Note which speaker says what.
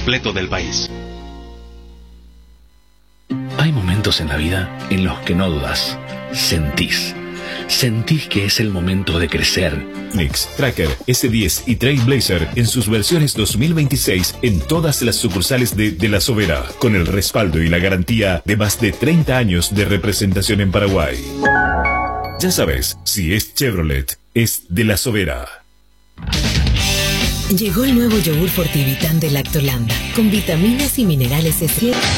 Speaker 1: completo del país.
Speaker 2: Hay momentos en la vida en los que no dudas, sentís que es el momento de crecer.
Speaker 3: Nix, Tracker, S10 y Trailblazer en sus versiones 2026 en todas las sucursales de La Sobera, con el respaldo y la garantía de más de 30 años de representación en Paraguay. Ya sabes, si es Chevrolet, es de La Sobera.
Speaker 4: Llegó el nuevo yogur Fortivitán de Lactolanda, con vitaminas y minerales esenciales.